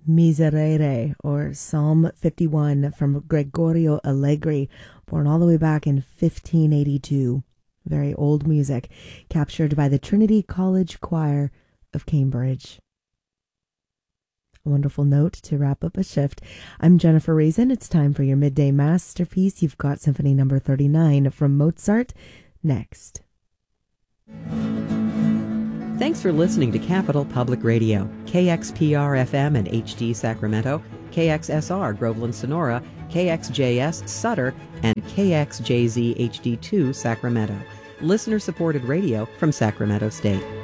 Miserere, or Psalm 51 from Gregorio Allegri, born all the way back in 1582. Very old music, captured by the Trinity College Choir of Cambridge. A wonderful note to wrap up a shift. I'm Jennifer Raisin. It's time for your midday masterpiece. You've got Symphony Number 39 from Mozart next. Thanks for listening to Capital Public Radio, KXPR-FM and HD Sacramento, KXSR Groveland Sonora, KXJS Sutter, and KXJZ HD2 Sacramento. Listener-supported radio from Sacramento State.